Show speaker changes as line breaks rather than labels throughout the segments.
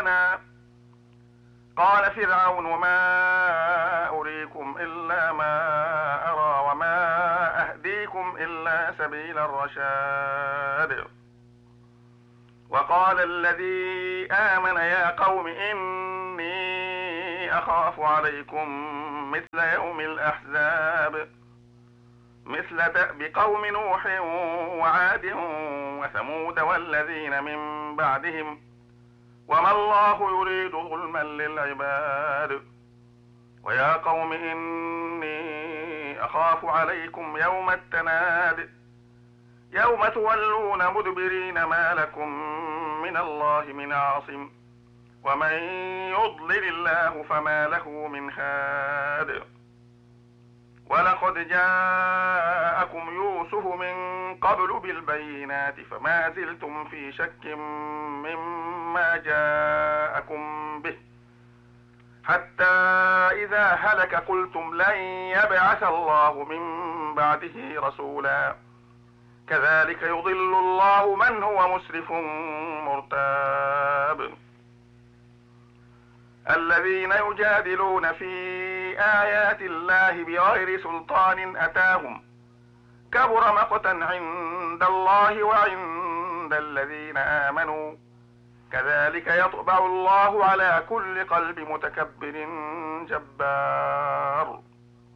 ربنا. قال فرعون ما أريكم إلا ما أرى وما أهديكم إلا سبيل الرشاد. وقال الذي آمن يا قوم إني أخاف عليكم مثل يوم الأحزاب مثل دأب قوم نوح وعاد وثمود والذين من بعدهم وما الله يريد ظلما للعباد. ويا قوم إني أخاف عليكم يوم التناد يوم تولون مدبرين ما لكم من الله من عاصم ومن يضلل الله فما له من هاد. ولقد جاءكم يوسف من قبل بالبينات فما زلتم في شك مما جاءكم به حتى إذا هلك قلتم لن يبعث الله من بعده رسولا كذلك يضل الله من هو مسرف مرتاب. الذين يجادلون في آيات الله بغير سلطان أتاهم كبر مقتا عند الله وعند الذين آمنوا كذلك يطبع الله على كل قلب متكبر جبار.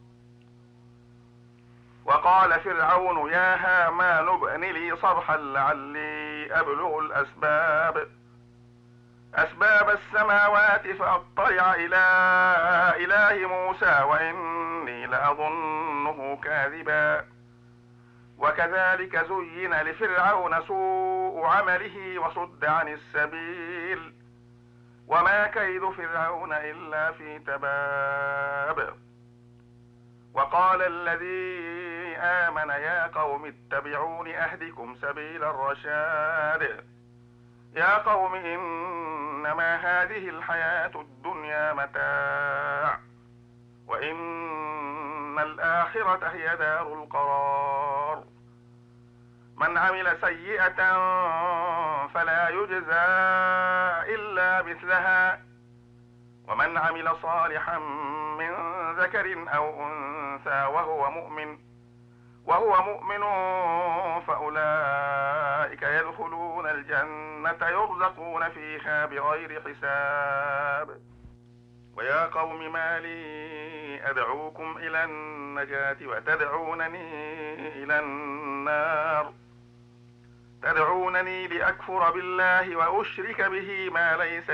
وقال فرعون يا هامان ابن لي صرحا لعلي أبلغ أسباب السماوات فأطلع إلى إله موسى وإني لأظنه كاذبا. وكذلك زين لفرعون سوء عمله وصد عن السبيل وما كيد فرعون إلا في تباب. وقال الذي آمن يا قوم اتبعون أهدكم سبيل الرشاد. يا قوم إنما هذه الحياة الدنيا متاع وإن الآخرة هي دار القرار. من عمل سيئة فلا يجزى إلا مثلها ومن عمل صالحا من ذكر أو أنثى وهو مؤمن فأولئك يدخلون الجنة يرزقون فيها بغير حساب. ويا قوم ما لي أدعوكم إلى النجاة وتدعونني إلى النار تدعونني لأكفر بالله وأشرك به ما ليس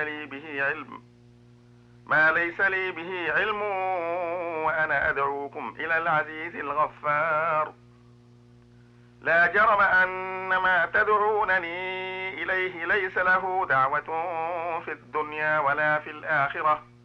لي به علم وأنا أدعوكم إلى العزيز الغفار. لا جرم أن ما تدعونني إليه ليس له دعوة في الدنيا ولا في الآخرة